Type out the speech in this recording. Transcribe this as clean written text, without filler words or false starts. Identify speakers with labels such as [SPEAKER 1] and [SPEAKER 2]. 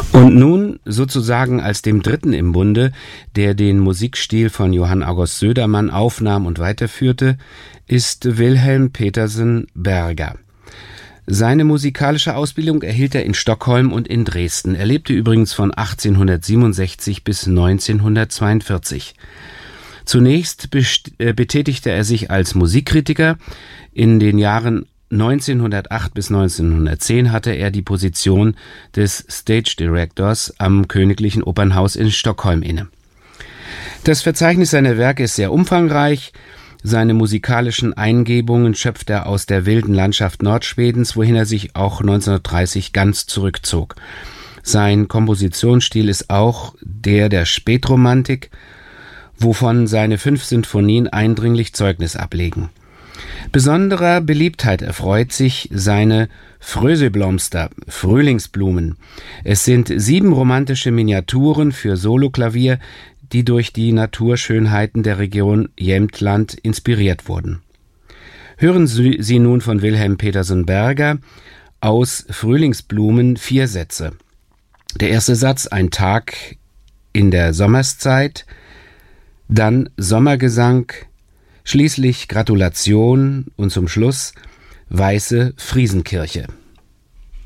[SPEAKER 1] Und nun sozusagen als dem Dritten im Bunde, der den Musikstil von Johann August Södermann aufnahm und weiterführte, ist Wilhelm Petersen Berger. Seine musikalische Ausbildung erhielt er in Stockholm und in Dresden. Er lebte übrigens von 1867 bis 1942. Zunächst betätigte er sich als Musikkritiker. In den Jahren 1908 bis 1910 hatte er die Position des Stage Directors am Königlichen Opernhaus in Stockholm inne. Das Verzeichnis seiner Werke ist sehr umfangreich. Seine musikalischen Eingebungen schöpft er aus der wilden Landschaft Nordschwedens, wohin er sich auch 1930 ganz zurückzog. Sein Kompositionsstil ist auch der Spätromantik, wovon seine 5 Sinfonien eindringlich Zeugnis ablegen. Besonderer Beliebtheit erfreut sich seine Fröseblomster, Frühlingsblumen. Es sind 7 romantische Miniaturen für Soloklavier, die durch die Naturschönheiten der Region Jämtland inspiriert wurden. Hören Sie nun von Wilhelm Petersen Berger aus Frühlingsblumen 4 Sätze. Der erste Satz, ein Tag in der Sommerszeit, dann Sommergesang, schließlich Gratulation und zum Schluss Weiße Friesenkirche.